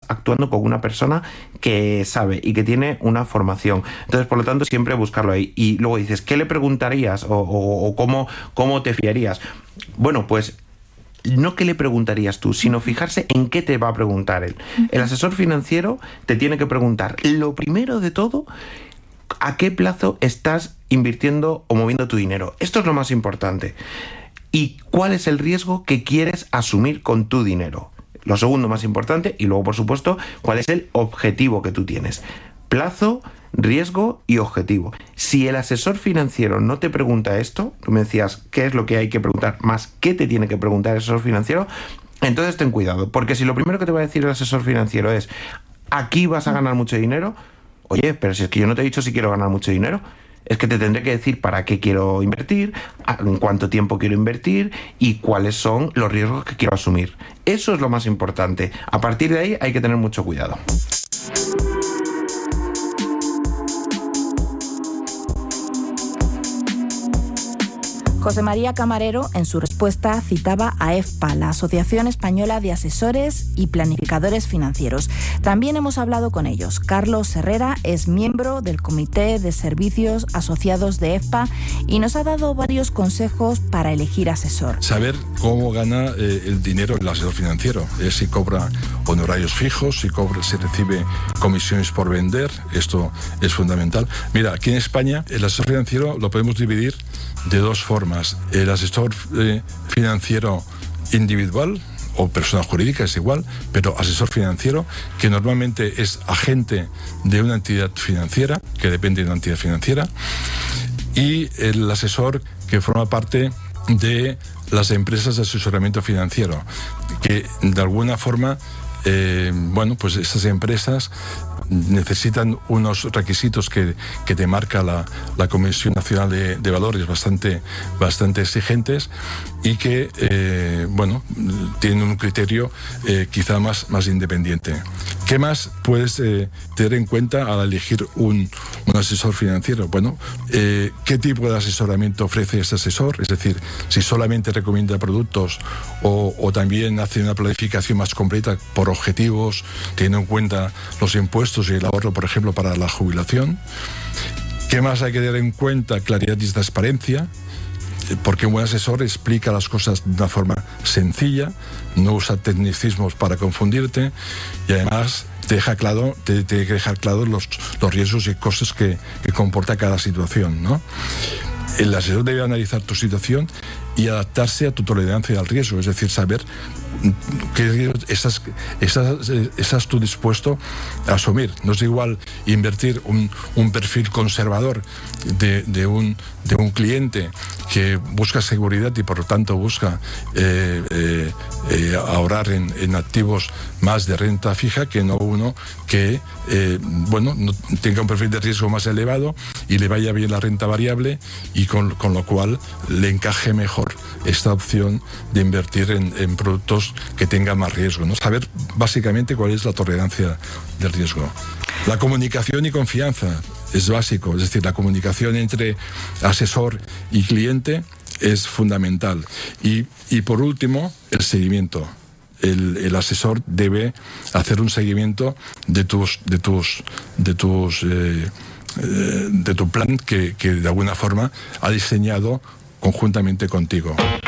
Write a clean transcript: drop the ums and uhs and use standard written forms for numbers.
actuando con una persona que sabe y que tiene una formación. Entonces, por lo tanto, siempre buscarlo ahí. Y luego dices, ¿qué le preguntarías? O cómo te fiarías. Bueno, pues no qué le preguntarías tú, sino fijarse en qué te va a preguntar él. El asesor financiero te tiene que preguntar, lo primero de todo, ¿a qué plazo estás invirtiendo o moviendo tu dinero? Esto es lo más importante. ¿Y cuál es el riesgo que quieres asumir con tu dinero? Lo segundo más importante, y luego, por supuesto, ¿cuál es el objetivo que tú tienes? Plazo, riesgo y objetivo. Si el asesor financiero no te pregunta esto, tú me decías qué es lo que hay que preguntar, más qué te tiene que preguntar el asesor financiero, entonces ten cuidado, porque si lo primero que te va a decir el asesor financiero es aquí vas a ganar mucho dinero, oye, pero si es que yo no te he dicho si quiero ganar mucho dinero, es que te tendré que decir para qué quiero invertir, en cuánto tiempo quiero invertir y cuáles son los riesgos que quiero asumir. Eso es lo más importante. A partir de ahí hay que tener mucho cuidado. José María Camarero, en su respuesta, citaba a EFPA, la Asociación Española de Asesores y Planificadores Financieros. También hemos hablado con ellos. Carlos Herrera es miembro del Comité de Servicios Asociados de EFPA y nos ha dado varios consejos para elegir asesor. Saber cómo gana el dinero el asesor financiero. Si cobra honorarios fijos, si recibe comisiones por vender. Esto es fundamental. Mira, aquí en España el asesor financiero lo podemos dividir de dos formas. El asesor financiero individual o persona jurídica es igual, pero asesor financiero que normalmente es agente de una entidad financiera, que depende de una entidad financiera, y el asesor que forma parte de las empresas de asesoramiento financiero, que de alguna forma pues estas empresas necesitan unos requisitos que te marca la Comisión Nacional de Valores bastante exigentes y que tienen un criterio quizá más independiente. ¿Qué más puedes tener en cuenta al elegir un asesor financiero? Bueno, ¿qué tipo de asesoramiento ofrece ese asesor? Es decir, si solamente recomienda productos o también hace una planificación más completa por objetivos, teniendo en cuenta los impuestos y el ahorro, por ejemplo, para la jubilación. ¿Qué más hay que tener en cuenta? Claridad y transparencia, porque un buen asesor explica las cosas de una forma sencilla, no usa tecnicismos para confundirte y además te tiene que dejar claros los riesgos y costes que comporta cada situación, ¿no? El asesor debe analizar tu situación y adaptarse a tu tolerancia al riesgo, es decir, saber qué riesgos estás tú dispuesto a asumir. No es igual invertir un perfil conservador de un cliente que busca seguridad y por lo tanto busca ahorrar en activos más de renta fija, que no uno que no tenga un perfil de riesgo más elevado y le vaya bien la renta variable y con lo cual le encaje mejor esta opción de invertir en productos que tengan más riesgo, ¿no? Saber básicamente cuál es la tolerancia del riesgo. La comunicación y confianza es básico, es decir, la comunicación entre asesor y cliente es fundamental. Y por último, el seguimiento. El asesor debe hacer un seguimiento de tu plan que de alguna forma ha diseñado conjuntamente contigo.